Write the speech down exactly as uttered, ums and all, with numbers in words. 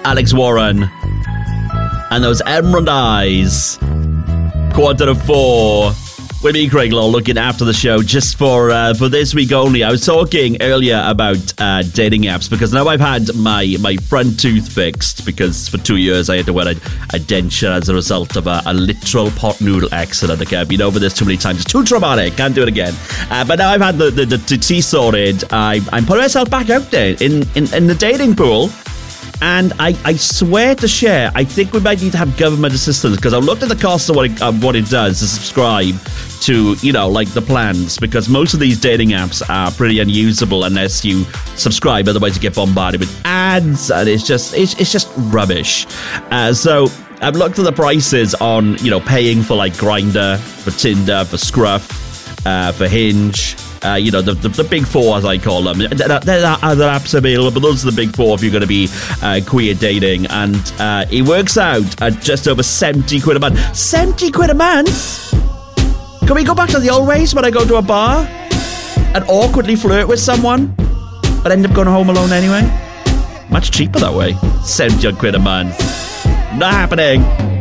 Alex Warren, and those emerald eyes. Quarter to four. With me, Craig Law, looking after the show just for uh, for this week only. I was talking earlier about uh, dating apps because now I've had my, my front tooth fixed because for two years I had to wear a, a denture as a result of a, a literal pot noodle accident. Okay, I've been over this too many times. It's too traumatic. Can't do it again. Uh, but now I've had the, the, the, the teeth sorted. I, I'm putting myself back out there in, in, in the dating pool. And I, I swear to share, I think we might need to have government assistance because I looked at the cost of what it, of what it does to subscribe to, you know, like the plans, because most of these dating apps are pretty unusable unless you subscribe. Otherwise, you get bombarded with ads, and it's just it's, it's just rubbish. Uh, so I've looked at the prices on, you know, paying for like Grindr, for Tinder, for Scruff, uh, for Hinge. Uh, you know, the, the the big four, as I call them. There are, there are other apps available, but those are the big four if you're going to be uh, queer dating. And uh, it works out at just over seventy quid a month. seventy quid a month? Can we go back to the old ways when I go to a bar and awkwardly flirt with someone, but end up going home alone anyway? Much cheaper that way. seventy quid a month. Not happening.